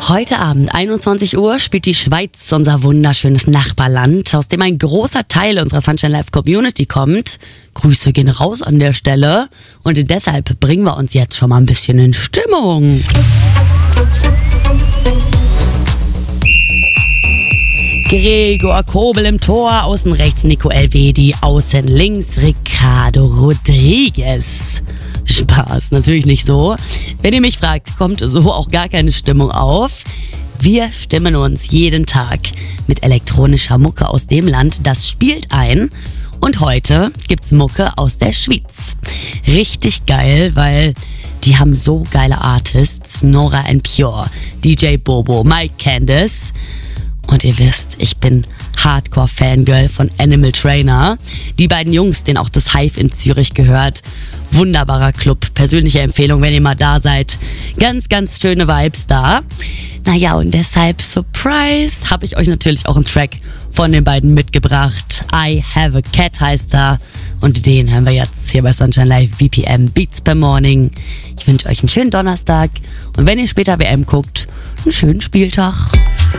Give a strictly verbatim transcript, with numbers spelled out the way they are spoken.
Heute Abend, einundzwanzig Uhr, spielt die Schweiz, unser wunderschönes Nachbarland, aus dem ein großer Teil unserer Sunshine Live Community kommt. Grüße gehen raus an der Stelle und deshalb bringen wir uns jetzt schon mal ein bisschen in Stimmung. Gregor Kobel im Tor, außen rechts Nico Elvedi, außen links Ricardo Rodriguez. Spaß, natürlich nicht so. Wenn ihr mich fragt, kommt so auch gar keine Stimmung auf. Wir stimmen uns jeden Tag mit elektronischer Mucke aus dem Land, das spielt ein. Und heute gibt's Mucke aus der Schweiz. Richtig geil, weil die haben so geile Artists. Nora En Pure, D J Bobo, Mike Candice. Und ihr wisst, ich bin Hardcore-Fangirl von Animal Trainer. Die beiden Jungs, denen auch das Hive in Zürich gehört. Wunderbarer Club. Persönliche Empfehlung, wenn ihr mal da seid. Ganz, ganz schöne Vibes da. Naja, und deshalb, Surprise, habe ich euch natürlich auch einen Track von den beiden mitgebracht. I Have a Cat heißt er. Und den hören wir jetzt hier bei Sunshine Live B P M Beats per Morning. Ich wünsche euch einen schönen Donnerstag. Und wenn ihr später W M guckt, einen schönen Spieltag.